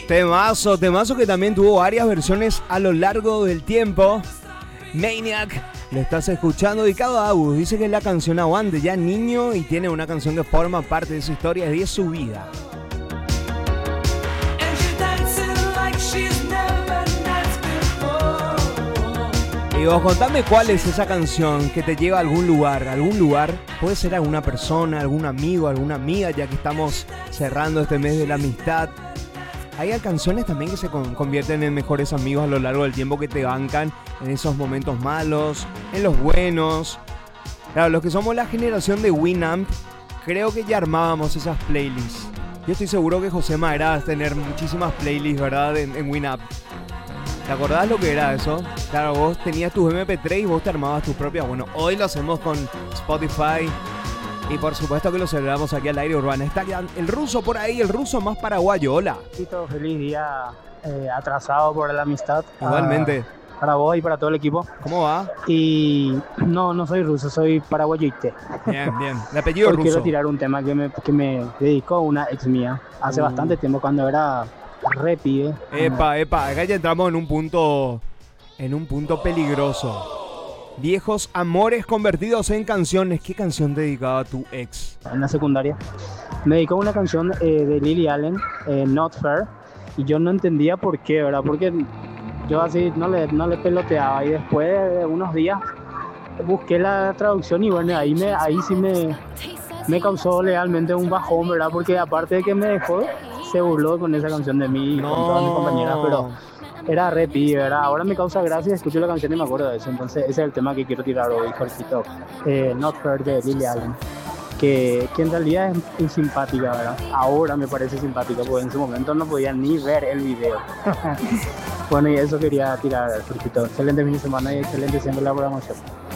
Temazo, temazo que también tuvo varias versiones a lo largo del tiempo. Maniac, lo estás escuchando, dedicado a Agus. Dice que es la canción Aguante, ya niño, y tiene una canción que forma parte de su historia y de su vida. Y vos contame cuál es esa canción que te lleva a algún lugar. Puede ser alguna persona, algún amigo, alguna amiga, ya que estamos cerrando este mes de la amistad. Hay canciones también que se convierten en mejores amigos a lo largo del tiempo, que te bancan en esos momentos malos, en los buenos. Claro, los que somos la generación de Winamp, creo que ya armábamos esas playlists. Yo estoy seguro que José Madera va a tener muchísimas playlists, ¿verdad? En Winamp. ¿Te acordás lo que era eso? Claro, vos tenías tus MP3 y vos te armabas tus propias. Bueno, hoy lo hacemos con Spotify. Y por supuesto que lo celebramos aquí al Aire Urbana. Está el ruso por ahí, el ruso más paraguayo. Hola. Feliz día atrasado por la amistad. Igualmente. Para vos y para todo el equipo. ¿Cómo va? Y no soy ruso, soy paraguayoite. Bien. El apellido ruso. Quiero tirar un tema que me dedicó una ex mía hace bastante tiempo, cuando era re pibe. Epa, acá ya entramos en un punto peligroso. Viejos amores convertidos en canciones. ¿Qué canción dedicaba a tu ex? En la secundaria me dedicó una canción de Lily Allen, Not Fair, y yo no entendía por qué, ¿verdad? Porque yo así no le peloteaba, y después de unos días busqué la traducción y bueno, ahí sí me causó legalmente un bajón, ¿verdad? Porque aparte de que me dejó, se burló con esa canción de mí y con todas mis compañeras, pero era re pibe, ¿verdad? Ahora me causa gracia, escucho la canción y me acuerdo de eso. Entonces ese es el tema que quiero tirar hoy, Jorgito. Not Fair, de Lily Allen, que en realidad es simpática, ¿verdad? Ahora me parece simpática, porque en su momento no podía ni ver el video. Bueno, y eso quería tirar, Jorgito. Excelente fin de semana y excelente siempre la programación.